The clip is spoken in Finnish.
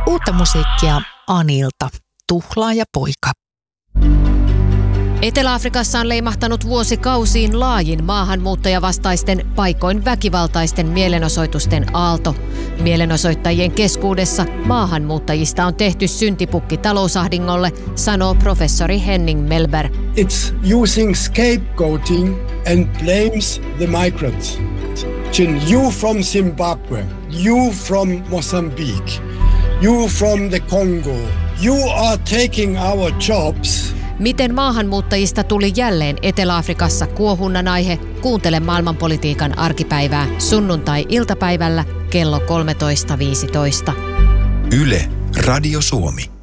Uutta musiikkia Anilta, Tuhlaajapoika. Etelä-Afrikassa on leimahtanut vuosikausiin laajin maahanmuuttajavastaisten, paikoin väkivaltaisten mielenosoitusten aalto. Mielenosoittajien keskuudessa maahanmuuttajista on tehty syntipukki talousahdingolle, sanoo professori Henning Melberg. It's using scapegoating and blames the migrants. You from Zimbabwe, you from Mozambique, you from the Congo, you are taking our jobs. Miten maahanmuuttajista tuli jälleen Etelä-Afrikassa kuohunnan aihe? Kuuntele maailmanpolitiikan arkipäivää sunnuntai-iltapäivällä kello 13.15. Yle, Radio Suomi.